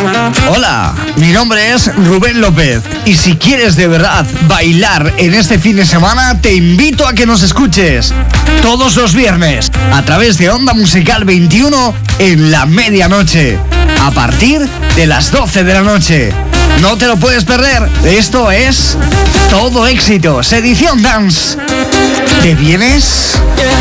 Hola, mi nombre es Rubén López y si quieres de verdad bailar en este fin de semana, te invito a que nos escuches todos los viernes a través de Onda Musical 21 en la medianoche, a partir de las 12 de la noche. No te lo puedes perder, esto es Todo Éxitos, edición Dance. ¿Te vienes?